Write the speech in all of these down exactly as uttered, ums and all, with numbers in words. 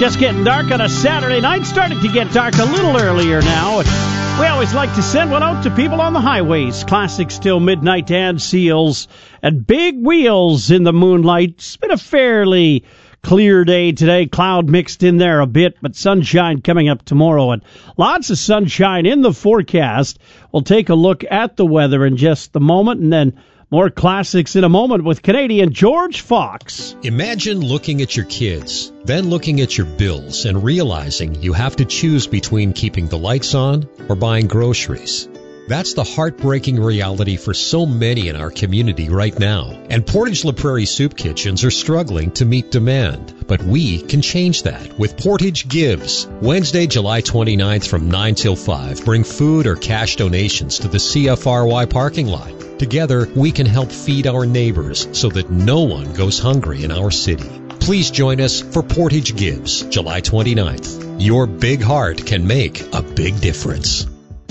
Just getting dark on a Saturday night. Starting to get dark a little earlier now. We always like to send one out to people on the highways. Classics till midnight and Seals and Big Wheels in the moonlight. It's been a fairly clear day today. Cloud mixed in there a bit, but sunshine coming up tomorrow. And lots of sunshine in the forecast. We'll take a look at the weather in just a moment, and then more classics in a moment with Canadian George Fox. Imagine looking at your kids, then looking at your bills and realizing you have to choose between keeping the lights on or buying groceries. That's the heartbreaking reality for so many in our community right now. And Portage La Prairie soup kitchens are struggling to meet demand. But we can change that with Portage Gives. Wednesday, July twenty-ninth from nine till five. Bring food or cash donations to the C F R Y parking lot. Together, we can help feed our neighbors so that no one goes hungry in our city. Please join us for Portage Gives, July twenty-ninth. Your big heart can make a big difference.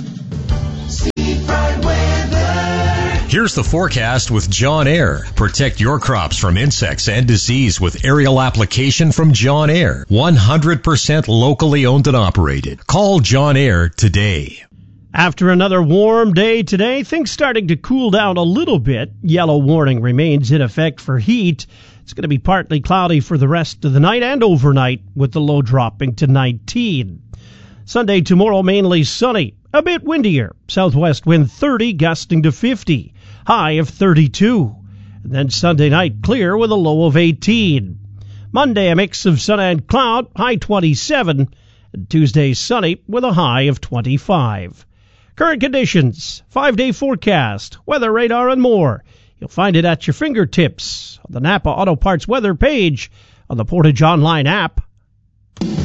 Here's the forecast with John Air. Protect your crops from insects and disease with aerial application from John Air. one hundred percent locally owned and operated. Call John Air today. After another warm day today, things starting to cool down a little bit. Yellow warning remains in effect for heat. It's going to be partly cloudy for the rest of the night and overnight, with the low dropping to nineteen. Sunday, tomorrow, mainly sunny. A bit windier. Southwest wind thirty, gusting to fifty. High of thirty-two. And then Sunday night, clear with a low of eighteen. Monday, a mix of sun and cloud, high twenty-seven. And Tuesday, sunny with a high of twenty-five. Current conditions, five-day forecast, weather radar, and more. You'll find it at your fingertips on the Napa Auto Parts weather page on the Portage Online app.